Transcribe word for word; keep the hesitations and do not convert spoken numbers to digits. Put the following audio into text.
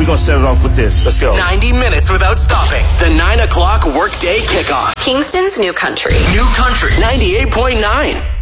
gonna set it off with this. Let's go. ninety minutes without stopping. The nine o'clock workday kickoff. Kingston's New Country. New Country ninety-eight point nine.